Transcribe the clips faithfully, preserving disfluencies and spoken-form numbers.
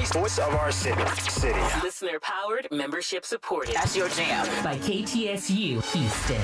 voice, voice of our city. City. Listener powered, membership supported. That's your jam. By K T S U Houston.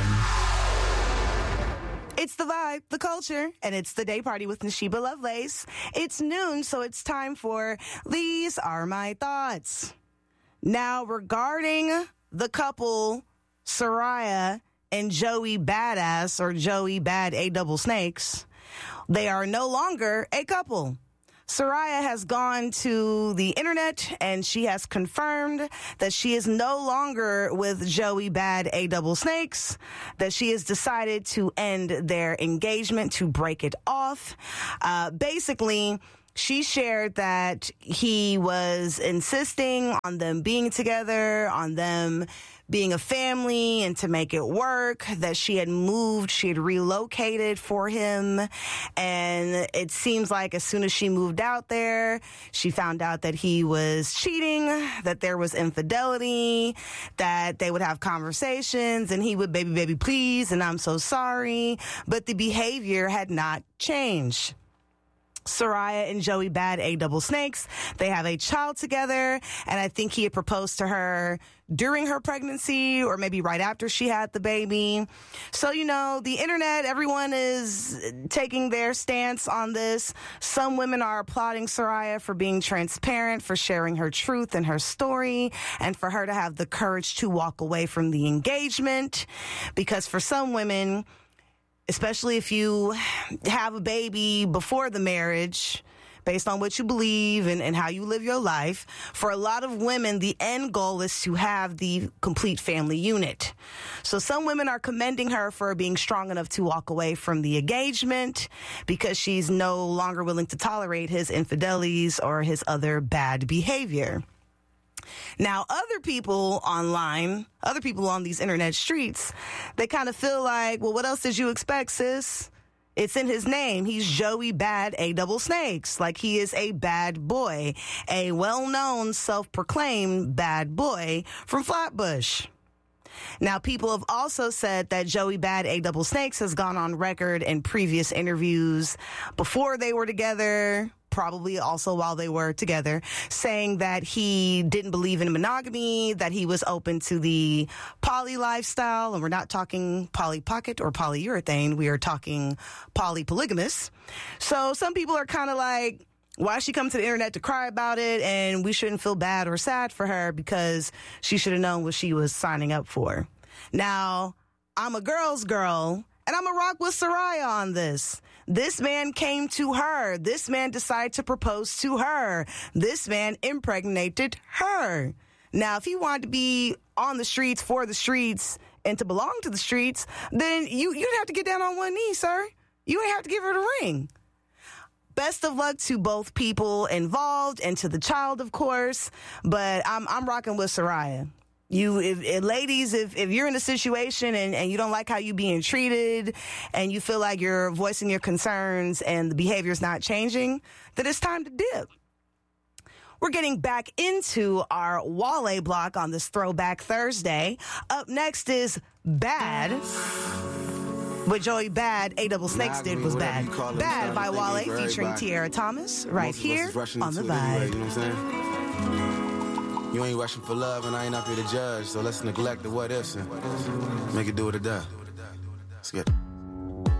It's the vibe, the culture, and it's the day party with Nashiba Lovelace. It's noon, so it's time for These Are My Thoughts. Now, regarding the couple, Soraya and Joey Badass, or Joey Bad A Double Snakes, they are no longer a couple. Soraya has gone to the internet and she has confirmed that she is no longer with Joey Bad A Double Snakes, that she has decided to end their engagement, to break it off. Uh, basically, she shared that he was insisting on them being together, on them being a family and to make it work, that she had moved, she had relocated for him. And it seems like as soon as she moved out there, she found out that he was cheating, that there was infidelity, that they would have conversations and he would, baby, baby, please, and I'm so sorry. But the behavior had not changed. Soraya and Joey Bad A Double Snakes, they have a child together, and I think he had proposed to her during her pregnancy or maybe right after she had the baby. So, you know, the internet, everyone is taking their stance on this. Some women are applauding Soraya for being transparent, for sharing her truth and her story, and for her to have the courage to walk away from the engagement. Because for some women, especially if you have a baby before the marriage, based on what you believe and, and how you live your life, for a lot of women, the end goal is to have the complete family unit. So some women are commending her for being strong enough to walk away from the engagement because she's no longer willing to tolerate his infidelities or his other bad behavior. Now, other people online, other people on these internet streets, they kind of feel like, well, what else did you expect, sis? It's in his name. He's Joey Bad A Double Snakes. Like, he is a bad boy, a well-known, self-proclaimed bad boy from Flatbush. Now, people have also said that Joey Bad A Double Snakes has gone on record in previous interviews before they were together, probably also while they were together, saying that he didn't believe in monogamy, that he was open to the poly lifestyle, and we're not talking poly pocket or polyurethane, we are talking polypolygamous. So some people are kind of like, why she come to the internet to cry about it, and we shouldn't feel bad or sad for her because she should have known what she was signing up for. Now, I'm a girl's girl, and I'm a rock with Soraya on this. This man came to her. This man decided to propose to her. This man impregnated her. Now, if he wanted to be on the streets, for the streets, and to belong to the streets, then you, you'd have to get down on one knee, sir. You ain't have to give her the ring. Best of luck to both people involved and to the child, of course. But I'm I'm rocking with Soraya. You, if, if, ladies, if, if you're in a situation and, and you don't like how you're being treated and you feel like you're voicing your concerns and the behavior's not changing, then it's time to dip. We're getting back into our Wale block on this Throwback Thursday. Up next is Bad. What Joey Bad A Double Snakes did was bad. Bad by Wale featuring Tiara Thomas right here on The Vibe. You know what I'm saying? You ain't rushing for love, and I ain't up here to judge. So let's neglect the what ifs and make it do what it does. Let's get it.